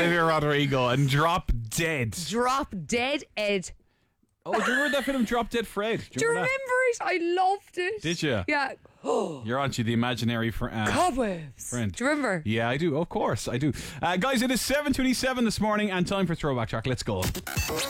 Olivia Rodrigo and Drop Dead. Drop Dead Ed. Oh, do you remember that film Drop Dead Fred? Do you remember it? I loved it. Did you? Yeah. You're onto the imaginary Cobwebs. friend. Do you remember? Yeah, I do. Of course, I do. Guys, it is 7:27 this morning and time for Throwback Track. Let's go.